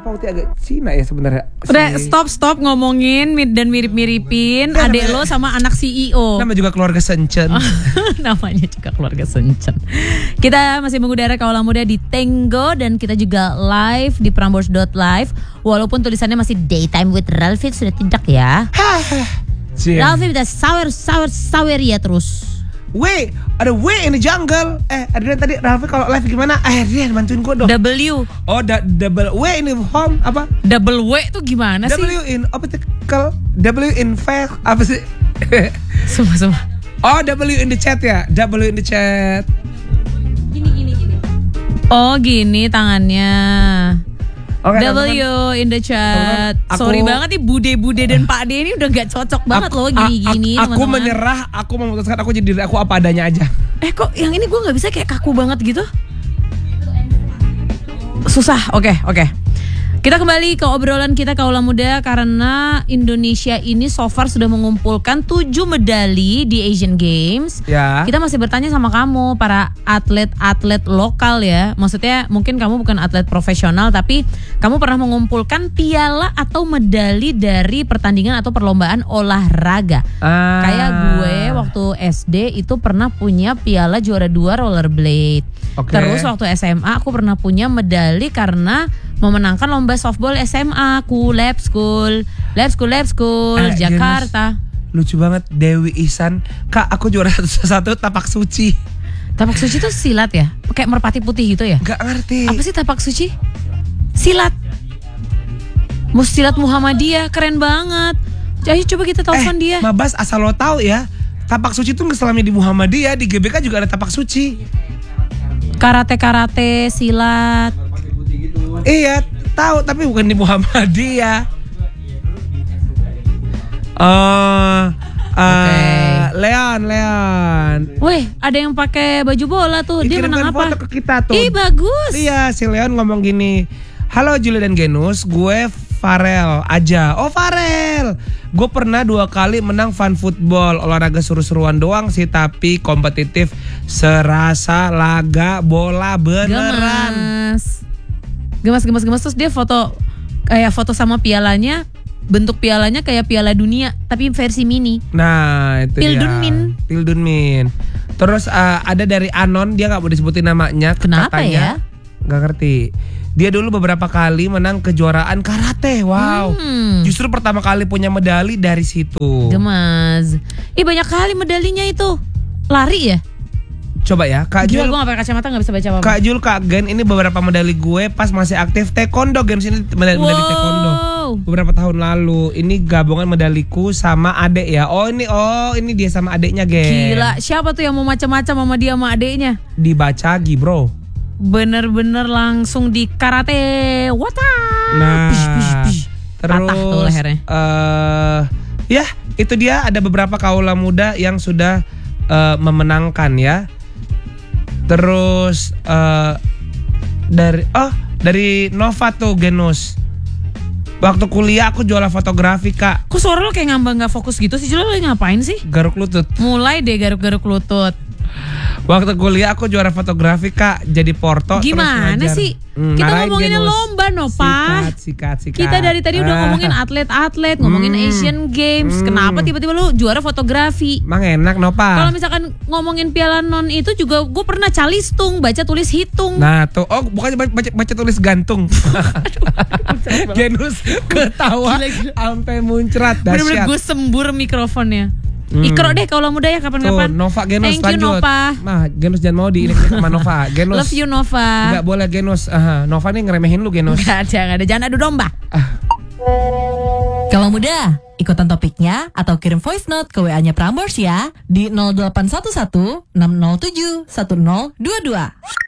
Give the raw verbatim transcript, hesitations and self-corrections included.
Pauti agak Cina ya sebenarnya. Udah stop stop ngomongin dan mirip-miripin ya, adek lo sama anak C E O. Nama juga keluarga Sencen. Namanya juga keluarga Sencen. Kita masih mengudara Kaula Muda di Tango dan kita juga live di prambors dot live. Walaupun tulisannya masih Daytime with Ralfi sudah tidak ya. Ralfi udah sour sour sour ya terus. Wait, ada W in the jungle. Eh, Adrian tadi Ralfi kalau live gimana? Eh, Adrian bantuin gue dong. W. Oh, da, double W in the home apa? Double W tuh gimana sih? W in optical, W in fact apa sih? Semua semua. Oh, W in the chat ya? W in the chat. Gini gini gini. Oh, gini tangannya. Okay, W teman-teman. In the chat. Aku, Sorry banget nih Bude-Bude dan Pak D ini udah gak cocok banget aku, loh gini-gini. Aku, aku menyerah, aku memutuskan aku jadi diri aku apa adanya aja. Eh kok yang ini gue gak bisa kayak kaku banget gitu? Susah, oke okay, oke okay. Kita kembali ke obrolan kita Kaula Muda. Karena Indonesia ini so far sudah mengumpulkan tujuh medali di Asian Games ya. Kita masih bertanya sama kamu, para atlet-atlet lokal ya. Maksudnya mungkin kamu bukan atlet profesional, tapi kamu pernah mengumpulkan piala atau medali dari pertandingan atau perlombaan olahraga. ah. Kayak gue waktu S D itu pernah punya piala juara dua rollerblade. Okay. Terus waktu S M A aku pernah punya medali karena memenangkan lomba softball S M A ku Lab School, Lab School, Lab School eh, Jakarta. Genos. Lucu banget Dewi Ihsan. Kak, aku juara satu tapak suci. Tapak suci itu silat ya? Kayak merpati putih gitu ya? Gak ngerti. Apa sih tapak suci? Silat. Mus silat Muhammadiyah, keren banget. Ayo coba kita telepon eh, dia. Mabas asal lo tahu ya, tapak suci itu nggak selama di Muhammadiyah, di G B K juga ada tapak suci. Karate-karate, silat. Iya, tahu tapi bukan di Muhammadiyah. Oh, uh, okay. Leon, Leon. Wih, ada yang pakai baju bola tuh. Dia menang apa? Foto ke kita tuh. Ih, bagus. Iya, si Leon ngomong gini. Halo Julie dan Genus, gue Farel aja. Oh Farel, gue pernah dua kali menang fun football. Olahraga seru-seruan doang sih, tapi kompetitif serasa laga bola beneran. Gemas. Gemas, gemas, gemas. Terus dia foto, kayak foto sama pialanya. Bentuk pialanya kayak piala dunia, tapi versi mini. Nah itu Pildunmin. dia Pildunmin. Terus uh, ada dari Anon, dia gak mau disebutin namanya. Kenapa katanya, ya? Gak ngerti. Dia dulu beberapa kali menang kejuaraan karate. Wow. Hmm. Justru pertama kali punya medali dari situ. Gemas. Ih banyak kali medalinya itu. Lari ya? Coba ya Kak Jul. Gue gak pakai kacamata gak bisa baca apa-apa. Kak Jul, Kak Gen, ini beberapa medali gue pas masih aktif taekwondo. Games ini medali, wow. medali taekwondo beberapa tahun lalu. Ini gabungan medaliku sama adek ya. Oh ini oh ini dia sama adeknya Gen. Gila, siapa tuh yang mau macam-macam sama dia sama adeknya? Dibacagi bro. Bener-bener langsung di karate. Wata. Nah pish, pish, pish. Terus patah tuh lehernya. uh, Ya itu dia, ada beberapa kaula muda yang sudah uh, memenangkan ya. Terus uh, dari oh dari Nova tuh Genus. Waktu kuliah aku jualan fotografi Kak. Kok suara lo kayak ngambang gak fokus gitu sih? Jual lo ngapain sih? Garuk lutut. Mulai deh garuk-garuk lutut. Waktu kuliah aku juara fotografi Kak, jadi porto. Gimana terus sih? Hmm, kita ngomonginnya lomba Nova. Sikat, sikat, sikat. Kita dari tadi udah ah. ngomongin atlet-atlet, ngomongin hmm. Asian Games. Hmm. Kenapa tiba-tiba lu juara fotografi? Mang enak Nova. Kalau misalkan ngomongin piala non itu juga gue pernah calistung, baca tulis hitung. Nah tuh, oh bukan baca, baca tulis gantung. Genus ketawa sampai muncrat. Bener-bener gue sembur mikrofonnya. Hmm. Ikro deh Kaula Muda ya kapan-kapan. Nova Genus. Thank you lanjut. Nova. Nah Genus jangan mau di ini sama Nova. Genus. Love you Nova. Gak boleh Genus. Aha, Nova nih ngeremehin lu Genus. Gak ada, gak ada. Jangan adu domba. Ah. Kaula Muda, ikutan topiknya atau kirim voice note ke W A-nya Prambors ya di nol delapan satu satu enam nol tujuh satu nol dua dua.